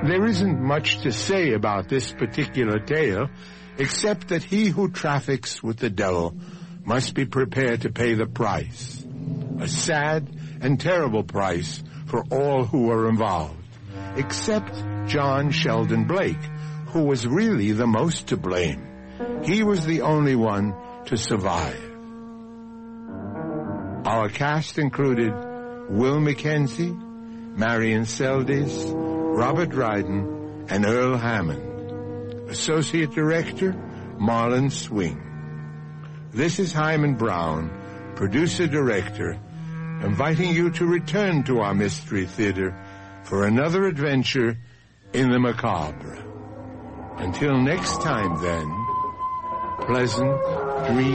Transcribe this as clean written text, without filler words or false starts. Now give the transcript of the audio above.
There isn't much to say about this particular tale, except that he who traffics with the devil must be prepared to pay the price. A sad and terrible price for all who are involved, except John Sheldon Blake, who was really the most to blame. He was the only one to survive. Our cast included Will Mackenzie, Marion Seldes, Robert Dryden, and Earl Hammond. Associate Director, Marlon Swing. This is Hyman Brown, Producer-Director, inviting you to return to our Mystery Theater for another adventure in the macabre. Until next time, then, pleasant dreams.